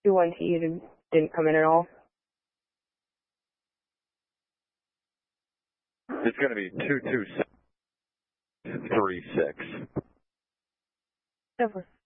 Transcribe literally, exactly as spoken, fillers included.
two one T didn't come in at all. It's going to be two two seven three six. Over.